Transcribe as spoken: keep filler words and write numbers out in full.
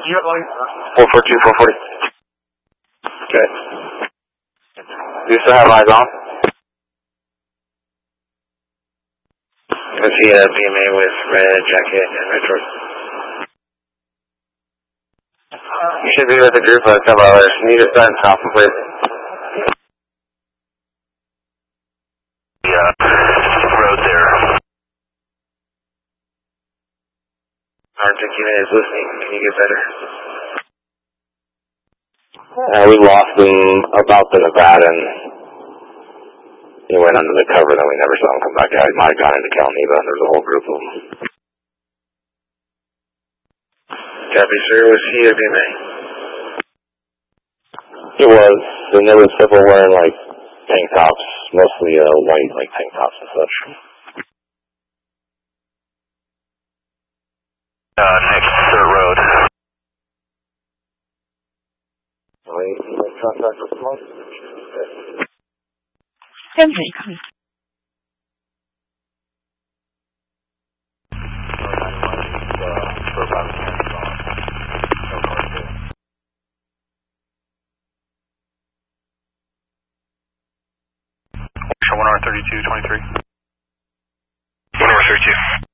four four two, four forty. Okay. Do you still have eyes on? I see a B M A with red jacket and red shorts. You should be with a group of several others. You need to start and stop completely. Yeah, road there. Articulate is listening. Can you get better? Uh, we lost him about the Nevada, and he went under the cover, then we never saw him come back out. He might have gone into Calneva, and there was a whole group of them. Copy, sir. Was he a B M A? He was, and there was several wearing, like, tank tops, mostly uh, white, like, tank tops and such. Uh, next, third road. Wait, contact with the most? Henry, come here. one R thirty-two twenty-three. one R thirty-two.